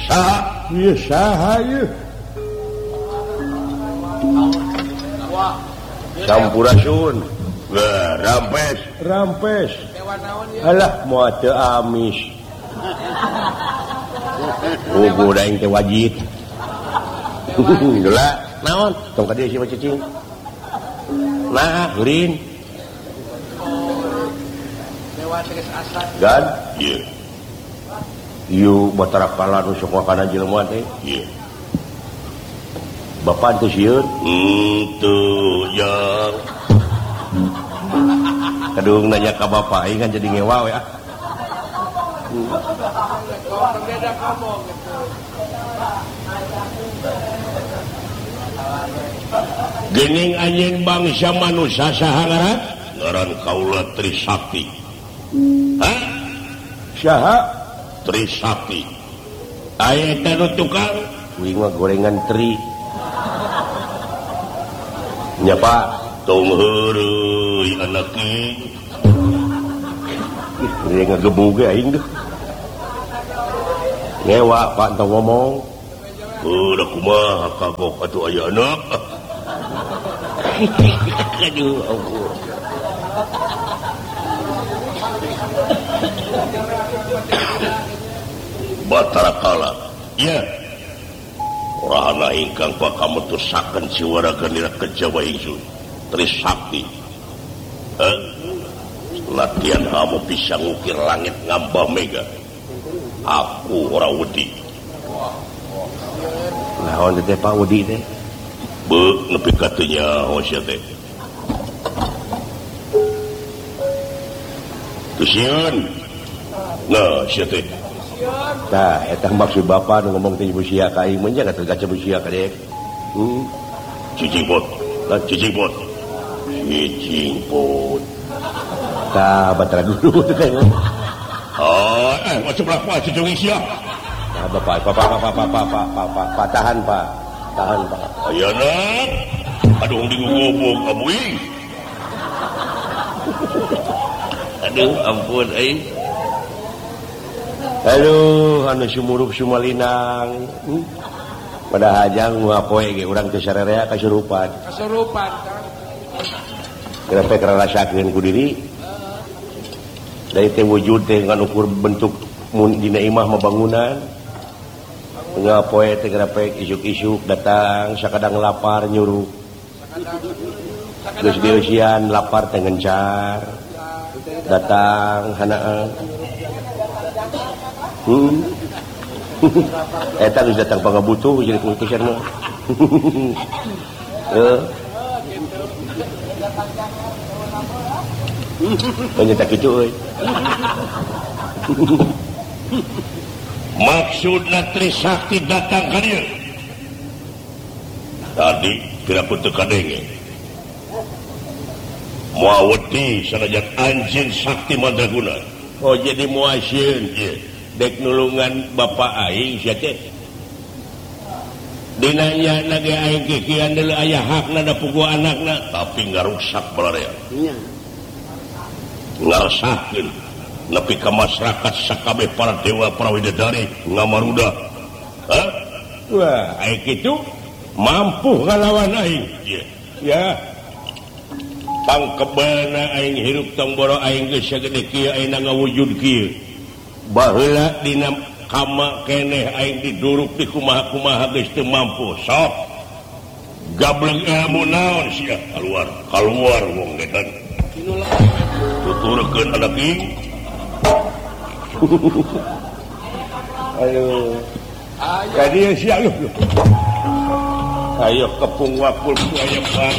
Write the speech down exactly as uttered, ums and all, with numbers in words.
Sampurasun rampes rampes alah moal teu amis bubur aing teh wajib geula naon tong ka dieu si cicing nah geurin dewa tegas asal gan ieu ieu batara kala nu sok kana jelema teh ieu bapak teh sieun henteu yang kadung nanya ka bapak aing kan jadi ngewa we ah Gening anjeun bangsa manusia saha ngaran? Ngaran kaula Trisakti. Hah? Saha? Trisakti. Aya eta nu tukang? Kuing mah gorengan tri. Nya Pak, tong heureuy anak ieu. Ih, ngagebug ge aing deh. Ngewa Pak tong ngomong. Heuh, da kumaha kagok atuh aya anak. Aduh, ampun. Batara kala. Ya. Rahana ingkang pakamutusaken siwara ganira kejawa ingsun. Trisakti. Eh? Latihan kamu bisa ngukir langit ngambah mega. Aku ora wedi. Naon teh Pak Wedi teh? Beuk nepi katunya hosya teh. Tusieun. Nah, sia teh. Tah, eta maksud Bapak nu ngomong teh ibu sia ka aing mah nya atuh gaca sia ka deuk. Hmm. Cicingpot. Lah cicingpot. Cicingpot. Tah, batara dulu teh kayaknya. Oh, eh macam berapa cicing sia? Nah, Bapak, Bapak, Bapak, Bapak, Bapak, Bapak, Pak, tahan, Pak. Tahan, Pak. Ayeuna. Aduh, digugubuk abui. Aduh, ampun euy. Aduh, anu sumurup sumalinang. Hmm? Pada hajang ngapoe ge urang teh sarerea kasurupan. Kasurupan, Kang. Kenapa karasakeun ku diri? Dari teh wujud teh ngan ukur bentuk mun dina imah mah bangunan. Ngapoe teh grapek isuk-isuk datang sakadang lapar nyuruh. Geus dieusian lapar teh ngencar. Datang hanaan. Hmm. Eta geus datang pangabutuh jadi putusan mah. Heuh. Banyak kitu euy. Maksudna Trisakti datang ka dieu. Tadi kira putu kadenge. Moal wedi sanajan anjeun sakti mandraguna. Oh jadi moal sieun ieu. Dek nulungan bapak aing sia teh. Dina nya nage aing kikian deuleu aya hakna da pugu anakna tapi ngarusak balarea. Nya. Ngarasakeun nepi ka masyarakat sakabeh para dewa para widadari ngamaruda. Hah? Wah, aya kitu mampu ngalawan aing. Ya. Ya. Tangkebana aing hirup tong boro aing geus sagede kieu ayeuna ngawujud kieu. Baheula dina kama keneh aing diduruk di kumaha-kumaha geus teu mampu. Sok. Gableng ilmu naon sia keluar, keluar wong gedan. Tuturkeun anak ieu. Ayo. Ka dieu sia lu. Ayo kepung wakul aya pan.